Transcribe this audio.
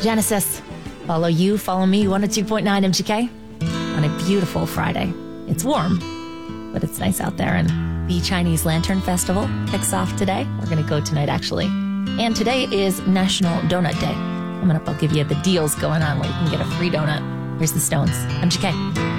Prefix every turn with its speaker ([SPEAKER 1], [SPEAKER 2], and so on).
[SPEAKER 1] Genesis. Follow you, follow me, 102.9 MGK on a beautiful Friday. It's warm, but it's nice out there. And the Chinese Lantern Festival kicks off today. We're going to go tonight, actually. And today is National Donut Day. Coming up, I'll give you the deals going on where you can get a free donut. Here's the Stones. MGK.